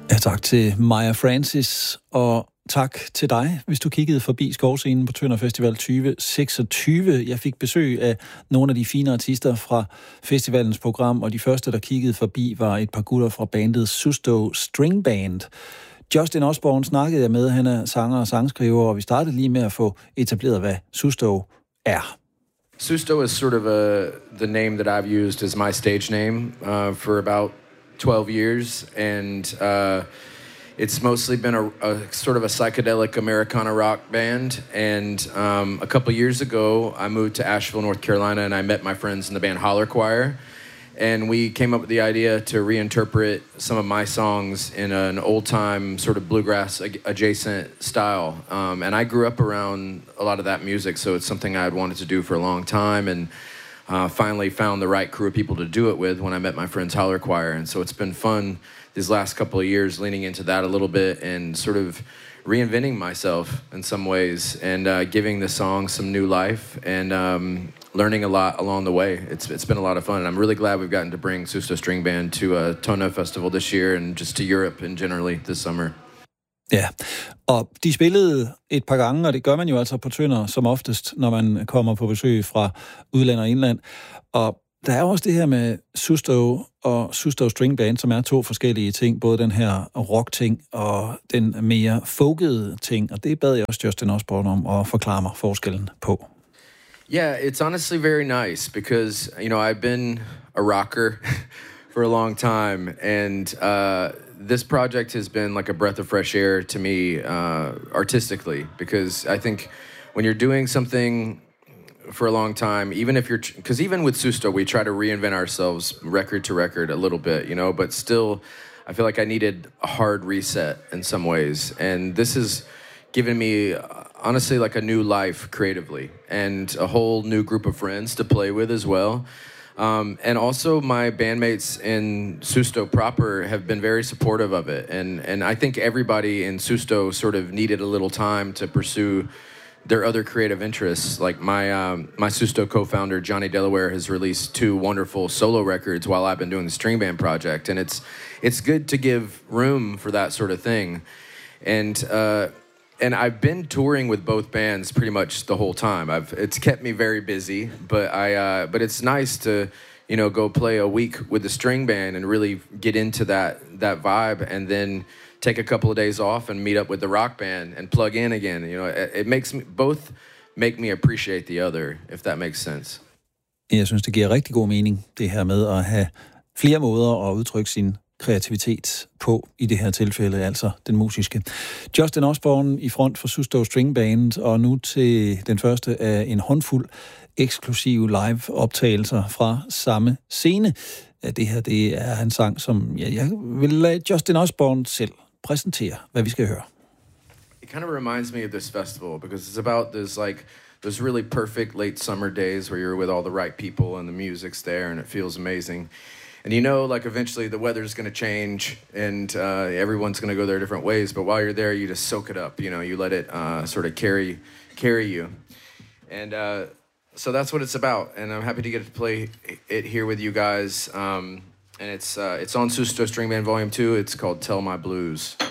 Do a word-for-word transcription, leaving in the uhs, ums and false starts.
Ja, tak til Maja Francis, og tak til dig, hvis du kiggede forbi skovscenen på Tønder Festival tyve seksogtyve. Jeg fik besøg af nogle af de fine artister fra festivalens program, og de første, der kiggede forbi, var et par gutter fra bandet Susto String Band. Justin Osborne snakkede jeg med, han er sanger og sangskriver, og vi startede lige med at få etableret, hvad Susto er. Susto is sort of a, the name that I've used as my stage name uh, for about twelve years, and uh, it's mostly been a, a sort of a psychedelic Americana rock band. And um, a couple years ago, I moved to Asheville, North Carolina, and I met my friends in the band Holler Choir, and we came up with the idea to reinterpret some of my songs in an old-time sort of bluegrass adjacent style. Um, and I grew up around a lot of that music, so it's something I had wanted to do for a long time, and Uh, finally found the right crew of people to do it with when I met my friends Holler Choir. And so it's been fun these last couple of years leaning into that a little bit and sort of reinventing myself in some ways and uh, giving the song some new life and um, learning a lot along the way. It's It's been a lot of fun, and I'm really glad we've gotten to bring Susto String Band to uh, Tona Festival this year and just to Europe and generally this summer. Ja, og de spillede et par gange, og det gør man jo altså på Tønder som oftest, når man kommer på besøg fra udland og indland. Og der er også det her med Susto og Susto String Band, som er to forskellige ting, både den her rock-ting og den mere folkede ting, og det bad jeg også Justin Osborne om at forklare mig forskellen på. Yeah, it's honestly very nice because, you know, I've been a rocker for a long time, and uh, this project has been like a breath of fresh air to me uh, artistically, because I think when you're doing something for a long time, even if you're, because even with Susto, we try to reinvent ourselves record to record a little bit, you know, but still, I feel like I needed a hard reset in some ways, and this has given me, honestly, like a new life creatively, and a whole new group of friends to play with as well. Um, and also my bandmates in Susto proper have been very supportive of it. And, and I think everybody in Susto sort of needed a little time to pursue their other creative interests. Like my um, my Susto co-founder, Johnny Delaware, has released two wonderful solo records while I've been doing the string band project. And it's it's good to give room for that sort of thing. And uh, and I've been touring with both bands pretty much the whole time. I've it's kept me very busy, but I uh, but it's nice to, you know, go play a week with the string band and really get into that that vibe, and then take a couple of days off and meet up with the rock band and plug in again. You know, it, it makes me both make me appreciate the other, if that makes sense. Jeg synes, det giver rigtig god mening, det her med at have flere måder at udtrykke sin kreativitet på, i det her tilfælde, altså den musiske. Justin Osborne i front for Susto String Band, og nu til den første af en håndfuld eksklusive live-optagelser fra samme scene. Det her, det er en sang, som ja, jeg vil lade Justin Osborne selv præsentere, hvad vi skal høre. It kind of reminds me of this festival, because it's about this, like, those really perfect late summer days where you're with all the right people and the music's there and it feels amazing. And you know, like, eventually the weather's going to change and uh, everyone's going to go their different ways. But while you're there, you just soak it up. You know, you let it uh, sort of carry carry you. And uh, so that's what it's about. And I'm happy to get to play it here with you guys. Um, and it's uh, it's on Susto String Band Volume two. It's called Tell My Blues.